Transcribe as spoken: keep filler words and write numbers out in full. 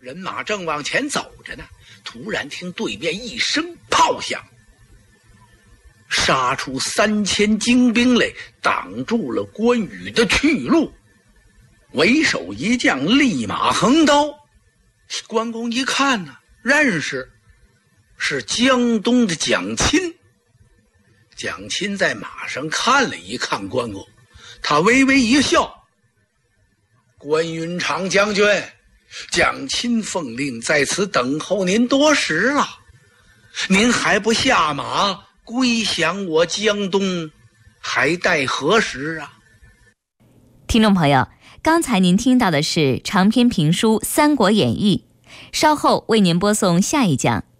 人马正往前走着呢，突然听对面一声炮响，杀出三千精兵来，挡住了关羽的去路。为首一将立马横刀，关公一看呢，认识是江东的蒋钦。蒋钦在马上看了一看关公，他微微一笑：“关云长将军，蒋钦奉令在此等候您多时了，您还不下马归降我江东，还待何时啊？” 听众朋友，刚才您听到的是长篇评书《三国演义》，稍后为您播送下一讲。